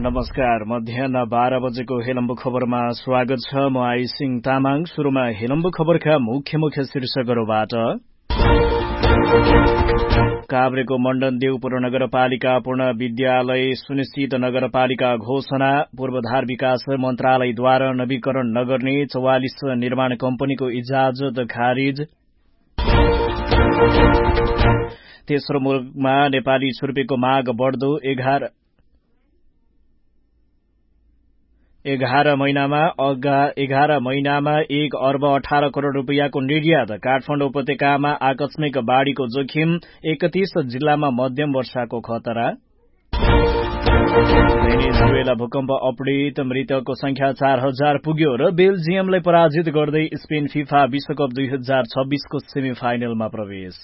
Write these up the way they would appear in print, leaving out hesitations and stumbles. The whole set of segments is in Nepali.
नमस्कार। मध्याह 12 बजेको हेलम्बु खबरमा स्वागत छ। म आइसिङ तामाङ। सुरुमा हेलम्बु खबरका मुख्य शीर्षकहरूबाट। काभ्रेको मण्डन देउपुर नगरपालिका पूर्ण विद्यालय सुनिश्चित नगरपालिका घोषणा। पूर्वाधार विकास मन्त्रालयद्वारा नवीकरण नगर्ने 44 निर्माण कम्पनीको इजाजत खारिज। तेस्रो मुलुकमा नेपाली छुर्पीको माग बढ्दो। 11 महिनामा 1 अर्ब 18 करोड़ रुपियाँको निर्यात। काठमाडौँ उपत्यकामा आकस्मिक बाढ़ीको जोखिम। 31 जिल्लामा मध्यम वर्षाको खतरा। भेनेजुएला भूकम्प अपडेट। मृतकको संख्या 4000 पुग्यो र बेल्जियमलाई पराजित गर्दै स्पेन फिफा विश्वकप 2026 को सेमी फाइनलमा प्रवेश।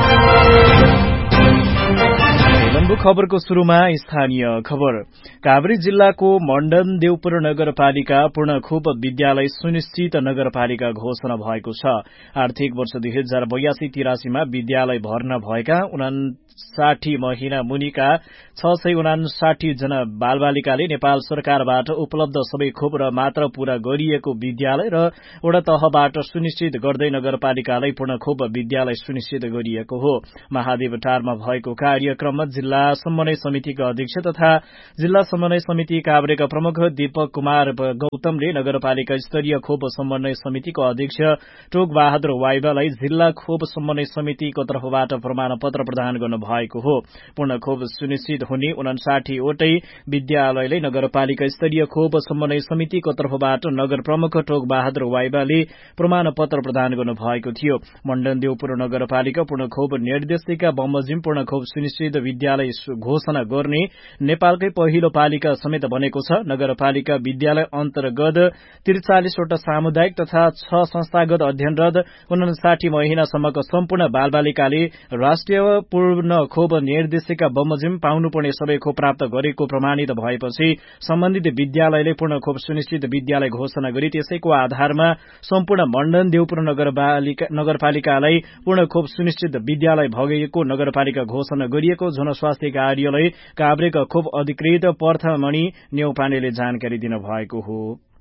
हेलम्बु खबरको शुरूमा स्थानीय खबर। काभ्रे जिल्लाको मण्डन देउपुर नगरपालिका पूर्ण खोप विद्यालय सुनिश्चित नगरपालिका घोषणा भएको छ। आर्थिक वर्ष 2082-83 मा विद्यालय भर्ना भएका 59 महिना मुनिका 659 जना बालबालिकाले नेपाल सरकारबाट उपलब्ध सबै खोप र मात्र पूरा गरिएको विद्यालय र वडा तहबाट सुनिश्चित गर्दै नगरपालिकालाई पूर्ण खोप विद्यालय सुनिश्चित गरिएको हो। महादेवटारमा भएको कार्यक्रममा जिल्ला समन्वय समितिका अध्यक्ष तथा जिल्ला समन्वय समिति काभ्रेका प्रमुख दीपक कुमार गौतमले नगरपालिका स्तरीय खोप समन्वय समितिको अध्यक्ष टोक बहादुर वाइबालाई जिल्ला खोप समन्वय समितिको तर्फबाट प्रमाणपत्र प्रदान गर्नु भएको हो। पूर्ण खोप सुनिश्चित हुने 59 वटै विद्यालयलाई नगरपालिका स्तरीय खोप समन्वय समितिको तर्फबाट नगर प्रमुख टोक बहादुर वाइबाले प्रमाणपत्र प्रदान गर्नु भएको थियो। मण्डन देउपुर नगरपालिका पूर्ण खोप निर्देशिका बमोजिम पूर्ण खोप सुनिश्चित विद्यालय घोषणा गर्ने नेपालकै पहिलो पालिका समेत बनेको छ। नगरपालिका विद्यालय अन्तर्गत 43 वटा सामुदायिक तथा 6 संस्थागत अध्ययनरत 59 महिनासम्मका सम्पूर्ण बालबालिकाले राष्ट्रिय पूर्ण खोप निर्देशिका बमोजिम पाउनुपर्ने सबै खोप प्राप्त गरेको प्रमाणित भएपछि सम्बन्धित विद्यालयले पूर्ण खोप सुनिश्चित विद्यालय घोषणा गरी त्यसैको आधारमा सम्पूर्ण मण्डन देउपुर नगरपालिकालाई पूर्ण खोप सुनिश्चित विद्यालय भएको नगरपालिका घोषणा गरिएको जनस्वास्थ्य कार्यालय काभ्रेका खोप अधिकृत पर्थमणि न्यौपानेले जानकारी दिनुभएको हो।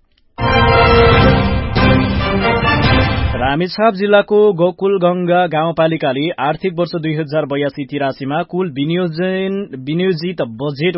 रामेछाप जिल्लाको गोकुलगंगा गाउँपालिकाले आर्थिक वर्ष 2082-83 मा कुल विनियोजित बजेट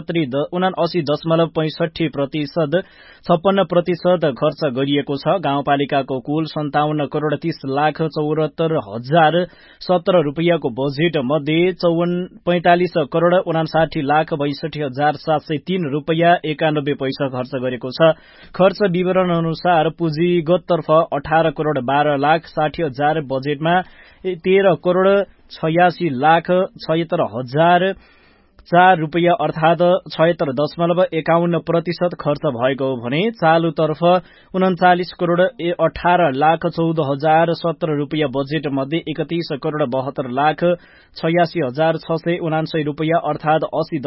79.65% 56% खर्च गरिएको छ। गाउँपालिकाको कुल 57 करोड़ 30 लाख 74 हजार 17 रुपियाँको बजेट मध्ये 45 करोड़ 59 लाख 62 हजार 703 रुपियाँ 91 पैसा खर्च गरेको छ। खर्च विवरण अनुसार पुँजीगततर्फ 18 करोड़ 12 लाख 60 हजार बजेटमा 13 करोड़ 86 लाख 76 हजार 4 रुपियाँ अर्थात 76.51% खर्च भएको भने चालुतर्फ 39 करोड़ 18 लाख 14 हजार 17 रुपियाँ बजेट मध्ये 31 करोड़ 72 लाख 86 हजार 679 रुपियाँ अर्थात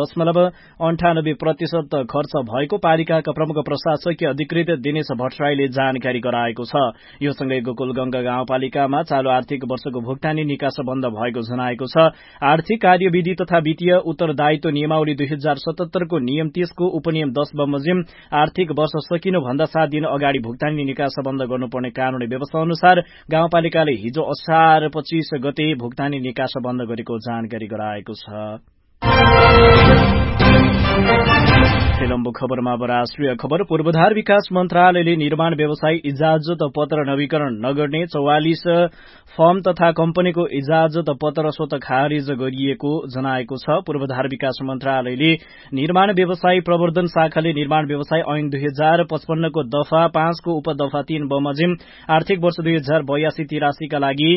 80.98% खर्च भएको पालिकाका प्रमुख प्रशासकीय अधिकृत दिनेश भट्टराईले जानकारी गराएको छ। यो सँगै गोकुलगंगा गाउँपालिकामा चालू आर्थिक वर्षको भुक्तानी निकास बन्द भएको जनाएको छ। आर्थिक कार्यविधि तथा वित्तीय उत्तरदायित्व नियमावली 2077 को नियम 30 को उपनियम 10 बमोजिम आर्थिक वर्ष सकिनु भन्दा 7 दिन अगाडि भुक्तानी निकास बन्द गर्नुपर्ने कानूनी व्यवस्था अनुसार गाउँपालिकाले हिजो असार 25 गते भुक्तानी निकास बन्द गरेको जानकारी गराएको छ। हेलम्बु खबरमा अब राष्ट्रिय खबर। पूर्वाधार विकास मन्त्रालयले निर्माण व्यवसाय इजाजत पत्र नवीकरण नगर्ने 44 फर्म तथा कम्पनीको इजाजत पत्र स्वत खारिज गरिएको जनाएको छ। पूर्वाधार विकास मन्त्रालयले निर्माण व्यवसाय प्रवर्धन शाखाले निर्माण व्यवसाय ऐन 2055 को दफा 5 को उपदफा 3 बमोजिम आर्थिक वर्ष 2082-83 का लागि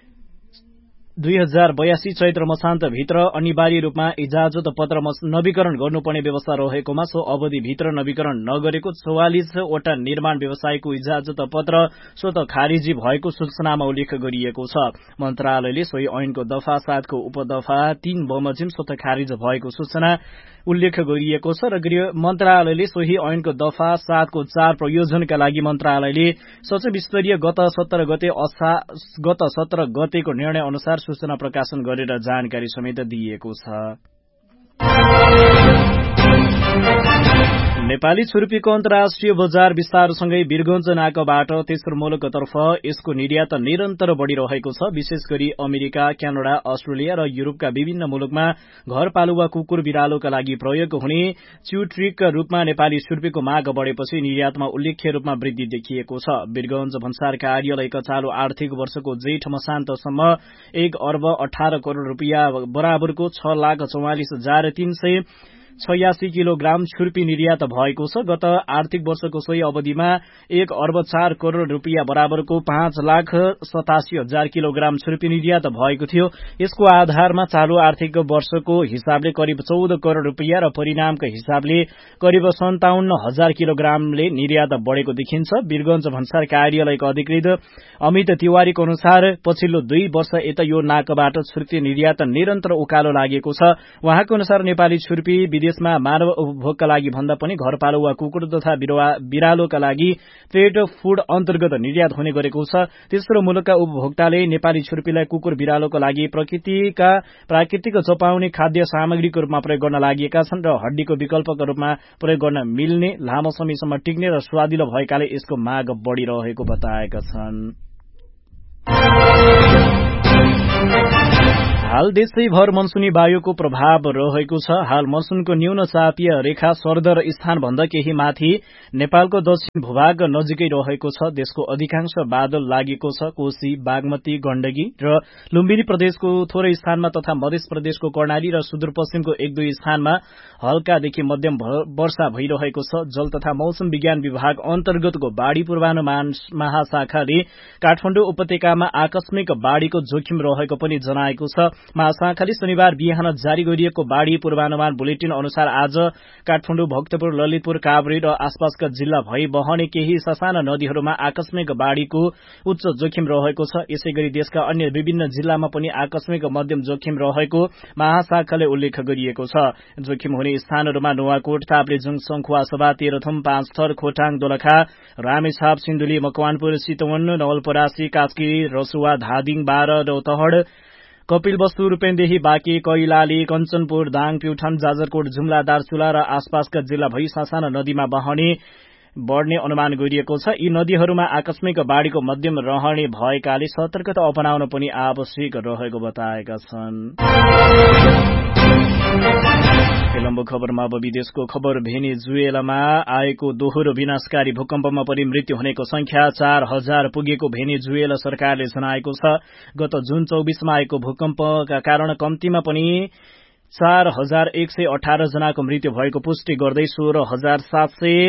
2082 चैत्र मसान्त भित्र अनिवार्य रूपमा इजाजत पत्र नवीकरण गर्नुपर्ने व्यवस्था रहेकोमा सो अवधिभित्र नवीकरण नगरेको 44 वटा निर्माण व्यवसायको इजाजत पत्र स्वत खारिजी भएको सूचनामा उल्लेख गरिएको छ। मन्त्रालयले सोही ऐनको दफा 7 को उपदफा 3 बमोजिम स्वत खारिज भएको सूचना उल्लेख गरिएको छ र गृह मन्त्रालयले सोही ऐनको दफा 7 को 4 प्रयोजनका लागि मन्त्रालयले सचिव स्तरीय गत 17 गतेको निर्णय अनुसार सूचना प्रकाशन गरेर जानकारी समेत दिएको छ। नेपाली छुर्पीको अन्तर्राष्ट्रिय बजार विस्तारसँगै वीरगञ्ज नाकाबाट तेस्रो मुलुकतर्फ यसको निर्यात निरन्तर बढ़िरहेको छ। विशेष गरी अमेरिका, क्यानाडा, अस्ट्रेलिया र युरोपका विभिन्न मुलुकमा घरपालुवा कुकुर बिरालोका लागि प्रयोग हुने च्युट्रिकका रूपमा नेपाली छुर्पीको माग बढ़ेपछि निर्यातमा उल्लेख्य रूपमा वृद्धि देखिएको छ। वीरगञ्ज भन्सार कार्यालयका चालू आर्थिक वर्षको जेठ मसान्तसम्म 1 अर्ब 18 करोड़ रूपियाँ बराबरको 6,44,386 किलोग्राम छुर्पी निर्यात भएको छ। गत आर्थिक वर्षको सोही अवधिमा 1 अर्ब 4 करोड़ रूपियाँ बराबरको 5,87,000 किलोग्राम छुर्पी निर्यात भएको थियो। यसको आधारमा चालू आर्थिक वर्षको हिसाबले करिब 14 करोड़ रूपियाँ र परिणामको हिसाबले करिब 57,000 किलोग्रामले निर्यात बढ़ेको देखिन्छ। वीरगञ्ज भन्सार कार्यालयका अधिकृत अमित तिवारीको अनुसार पछिल्लो 2 वर्ष यता यो नाकाबाट छुर्पी निर्यात निरन्तर उकालो लागेको छ। उहाँको अनुसार नेपाली छुर्पी विदेशमा मानव उपभोगका लागि भन्दा पनि घरपालुवा कुकुर तथा बिरालोका लागि पेट फूड अन्तर्गत निर्यात हुने गरेको छ। तेस्रो मुलुकका उपभोक्ताले नेपाली छुर्पीलाई कुकुर बिरालोका लागि प्राकृतिक चपाउने खाद्य सामग्रीको रूपमा प्रयोग गर्न लागेका छन् र हड्डीको विकल्पका रूपमा प्रयोग गर्न मिल्ने, लामो समयसम्म टिक्ने र स्वादिलो भएकाले यसको माग बढ़िरहेको बताएका छन्। हाल देशैभर मनसुनी वायुको प्रभाव रहेको छ। हाल मनसुनको न्यून चापीय रेखा सरदर स्थानभन्दा केही माथि नेपालको दक्षिण भूभाग नजिकै रहेको छ। देशको अधिकांश बादल लागेको छ। कोशी, बागमती, गण्डकी र लुम्बिनी प्रदेशको थोरै स्थानमा तथा मध्य प्रदेशको कर्णाली र सुदूरपश्चिमको 1-2 स्थानमा हल्कादेखि मध्यम वर्षा भइरहेको छ। जल तथा मौसम विज्ञान विभाग अन्तर्गतको बाढ़ी पूर्वानुमान महाशाखाले काठमाडौँ उपत्यकामा आकस्मिक बाढ़ीको जोखिम रहेको पनि जनाएको छ। महाशाखाले शनिबार बिहान जारी गरिएको बाढ़ी पूर्वानुमान बुलेटिन अनुसार आज काठमाडौँ, भक्तपुर, ललितपुर, काभ्रे र आसपासका जिल्ला भई बहने केही ससाना नदीहरूमा आकस्मिक बाढ़ीको उच्च जोखिम रहेको छ। यसैगरी देशका अन्य विभिन्न जिल्लामा पनि आकस्मिक मध्यम जोखिम रहेको महाशाखाले उल्लेख गरिएको छ। जोखिम हुने स्थानहरूमा नुवाकोट, ताप्लेजुङ, सङ्खुवा, सभा, तेह्रथुम, पाँचथर, खोटाङ, दोलखा, रामेछाप, सिन्धुली, मकवानपुर, चितवन, नवलपरासी, कास्की, रसुवा, धादिङ, बारा, रौतहट, कपिलवस्तु, रूपेन्देही, बाँके, कैलाली, कञ्चनपुर, दाङ, प्युठान, जाजरकोट, जुम्ला, दार्चुला र आसपासका जिल्ला भई ससाना नदीमा बढ़ने अनुमान गरिएको छ। यी नदीहरूमा आकस्मिक बाढ़ीको मध्यम रहने भएकाले सतर्कता अपनाउन पनि आवश्यक रहेको बताएका छन्। विलम्ब खबरमा अब विदेशको खबर। भेनेजुएलामा आएको दोहोरो विनाशकारी भूकम्पमा परि मृत्यु हुनेको संख्या 4,000 पुगेको भेनेजुएला सरकारले जनाएको छ। गत जुन 24 मा आएको भूकम्पका कारण कम्तीमा पनि 4,118 जनाको मृत्यु भएको पुष्टि गर्दै 16,700